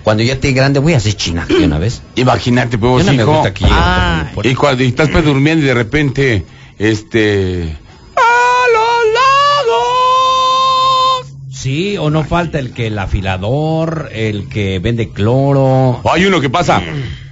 cuando ya esté grande voy a hacer chinaco de una vez. Imagínate, pues, Yo no me hijo. gusta que lleguen por el Y cuando estás pues durmiendo y de repente, ¡a los lados! Sí, o no falta el afilador, el que vende cloro. Hay uno que pasa.